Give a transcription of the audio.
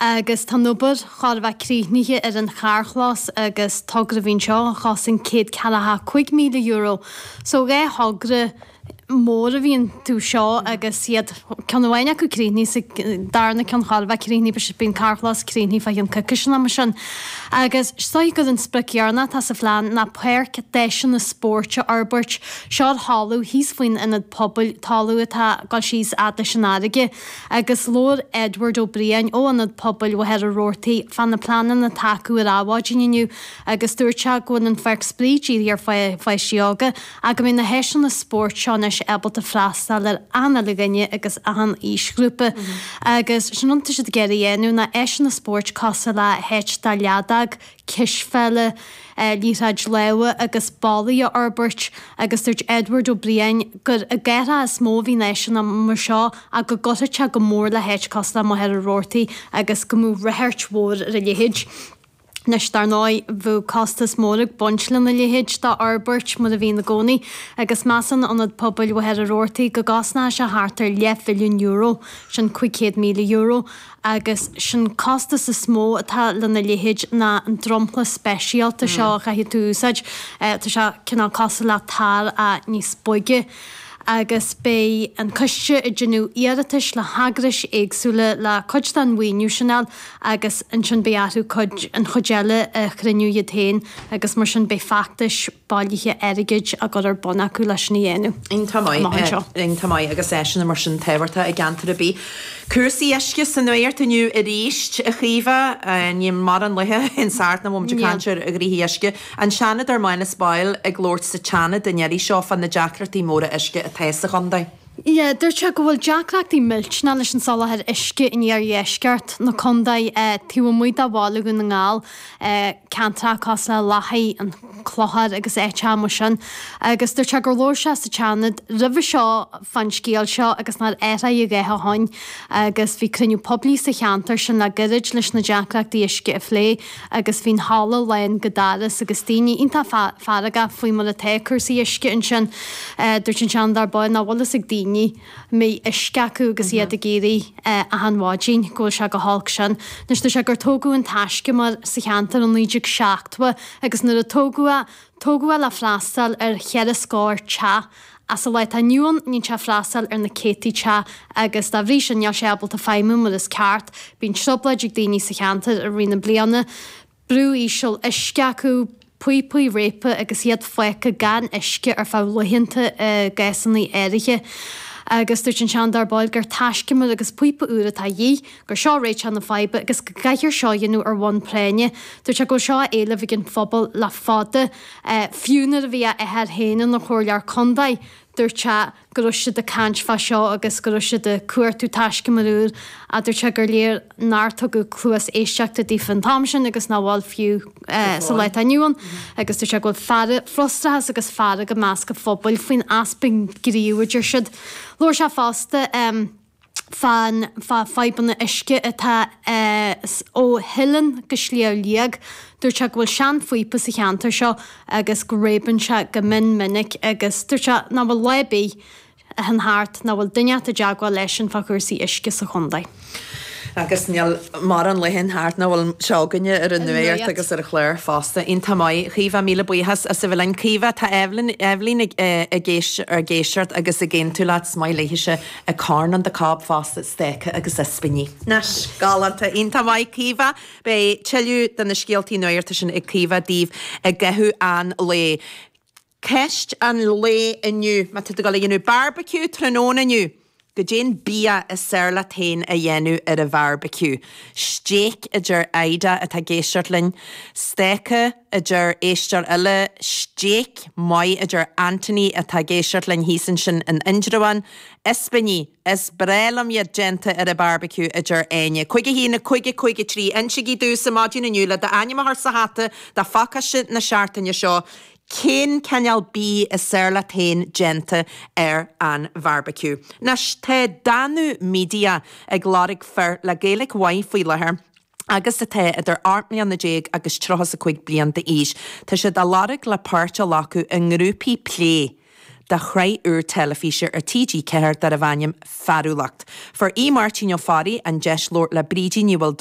agus tá nubar char bheith críitnithe ar an charchlas agus tugra bhín seo chasin €145,000. So ré hagra mór a bhíon tú seo agus siad ceanhhaine acu críní darna cean charbh críní be bíon carlas críní fa an cucusna mar sin. Agus stoig go an spriciarna tá sa bhlean na péir deisian na spórte arbeirt seo hallú híos faoin inad pobl talú atá gáil síos ada sinnáige agus Lord Edward O'Brien ó anad pobl wa head a rórtaí fan na planan na taú ar áhaidiniu agus dúirte goin an ferc sprídí ar fe sioga a go mí na heisan na spórt seán is ebal a freistal ar anna le gnne agus an ísgrúpa agus sinúnta si geirí dhéanú na éisian na spórt casa le heit daliadag kisfelle líráid lewe agus bailí a arbeirt agus dúirt Edward O'Brien gur a gera is mó hí nation am mar seo a go gote go mór le heit casa mo head a rórtaí agus go mú reheirt mór a léhéid. Nes dar náid bhú costas mórag bunchlan na léhéid dá arbeirt mu a bhí na gcónaí agus measan anad pobl wa head a rórtaí go gasna se hátar €10 milliún sin €500,000 agus sin costas is smó atá le na léhéid na an drompla speisialta seo chahi túsaid tá se cinná costa le tar a níos boige. Agus bé an cosiste I genú iiritas le hagris éagsúla le chuid an mhaoinú sinál agus an sin beatú chuid an chuéile a chrinú tain agus mar sin bé factis bailíthe aigeid a go ar bona acu leis na dhéanú. Ein tamáid agus éisina mar sin tehairta a gantar a bí. Cursaí eisce san nuir taniu a ríist a chiomh ní mar an lethe in sáart na mumte cantir a gríhí eisce an seanad ar maina spáil ag glórt sa teanna danéirí seo fan na Jackratí móra eisce a teessa chundai. Ie, dúirte go bhfuil Jackratí miltna leis an salahead isce in ar dhéisceart na chundaid tú muid a bhála go na ngáil cantra casa lethaí an chlóchad agus éte mar sin agus dúirte gur lóir se sa teanad ribh seo fan scéal seo agus ná éire i ggéthe hain agus bhí cruniú poblí sa cheantar sin na gairid leis na Jackratí isce a phlé agus bhín hála lein godáras agus daoine ionta faraga faoi mar a técursaí isce in sin dúirt an dar bail na bhla ag daoine mé isceacu agus iad a géirí a anháidín ggóil se go hálg sin. Nus tu se gur tógu an taisce mar sa cheantar an líidir seachtha agus nuair a tógu le freistal ar chead a scóir te as a leit a nniuan ní te freistal ar na cétí te agus dá bhrí sin neall sé abal a feimú mar is ceart bín stopleid ag daoine sa cheantar a rina bliana brú ísisiil isceacu puoi répa agus iad foiice gan isce ar fá luhinnta gaisannaí éiriche. Agus dúirt an seandar bail gur taiscimú agus puipa úra tá dhí gur seo réit an na feibe agus go gaiir seo dhéanú ar bhain préine. Dúirt se go seo éile bhí gin phobal le fada fiúnar a bhí a ithir héanaan na chóirlear condaid. Dúirte goiste de cant fa seo agus goiste de cuairtú taiscimarúr a dúirte gur léir náirtá go clúas éisteachta dí fan tamsin agus ná bháil fiú sa leit aniuan agus dúirte go fada frostrathe agus fada go meas go phobal faoin aspin gríúidir siad. Lóir se fásta fan feibanna isce atá ó hilan go slíoh dúirte bhfuil sean faoipa sa cheantar seo agus go réban se go minic agus dúirte ná bhfuil lebí an háart ná bhfuil duine a deagháil leis an fa chusaí isce sa chundaid. Agus níl mar an lehin háart na bhfuil seáganne ar an nuir agus ar a chléir fásta in tamáid chiomh míle buchas a sa bhfuil cíomh tá Evelyn a géisiart agus a ggéin tú leat smail leiise a cánan de cáb fásta stéice agus a spiní. Nes gáanta in tamáid cíomh be teú den na scialtaí nuirta sin i cíomh díomh a gethú an le. Ceist an le inniu, má tu go le inniu barbecue tróna inniu. Go dén bia is serla tain a dhéanú ar a barbecue. Stéic a dgur aida a tá géisiart linn, stéice a dgur éistear eile, stéic mai a dgur Anthony a tá géisiart linn hísan sin an Indrewan, Ispaní is brelam iad genta ar a barbecue a dgur aine. Cuige hína cuige trí, insigi dús a mádína nniula, da aine mar sa hata, da faca sin na seaartainne seo, cén ceanal bí is serla tain genta ar an barbecue. Nas te danú mídia ag lárig fer le géalaigh waith faoi lethair agus a te idir 8 mbliain na déag agus 35 bliain de ís. Tá sé dá lárig le páirte lacu an grúpi plé da chré úr telefíse ar TG ceir dar a bhaim farúlacht. For Martin Fari an Jesh Lord le brídí níbal